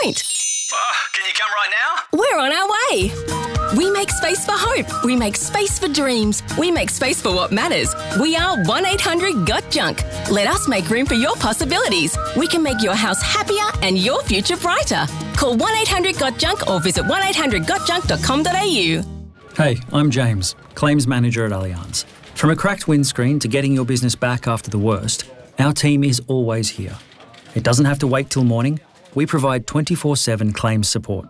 point. Can you come right now? We're on our way. We make space for hope. We make space for dreams. We make space for what matters. We are 1-800-GOT-JUNK. Let us make room for your possibilities. We can make your house happier and your future brighter. Call 1-800-GOT-JUNK or visit 1-800-GOTJUNK.com.au. Hey, I'm James, Claims Manager at Allianz. From a cracked windscreen to getting your business back after the worst, our team is always here. It doesn't have to wait till morning. We provide 24/7 claims support.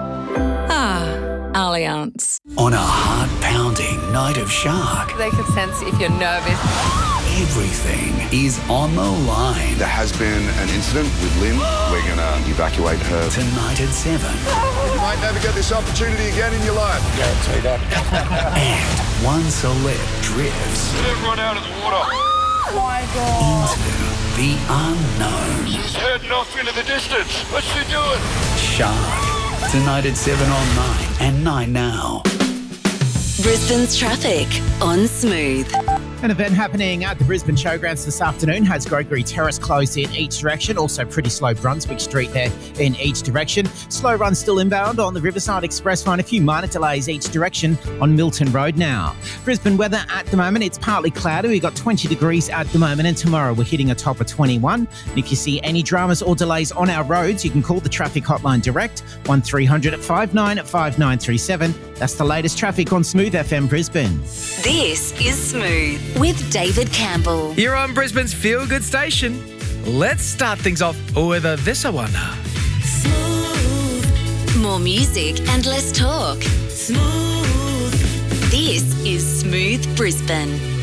Allianz. On a heart-pounding night of shark, They can sense if you're nervous. everything is on the line. There has been an incident with Lynn. We're going to evacuate her. Tonight at 7. You might never get this opportunity again in your life. Guarantee that. And one celeb drifts Everyone out of the water. Oh my God. into the unknown. She's heading off into the distance. What's she doing? Shark. Tonight at 7 on 9 and 9 now. Brisbane's traffic on Smooth. An event happening at the Brisbane Showgrounds this afternoon has Gregory Terrace closed in each direction. Also pretty slow Brunswick Street there in each direction. Slow run still inbound on the Riverside Express line. A few minor delays each direction on Milton Road now. Brisbane weather at the moment, it's partly cloudy. We've got 20 degrees at the moment, and tomorrow we're hitting a top of 21. And if you see any dramas or delays on our roads, you can call the traffic hotline direct, 1300 59 5937. That's the latest traffic on Smooth FM Brisbane. This is Smooth with David Campbell. You're on Brisbane's feel-good station. Let's start things off with a this I wonder. More music and less talk. This is Smooth Brisbane.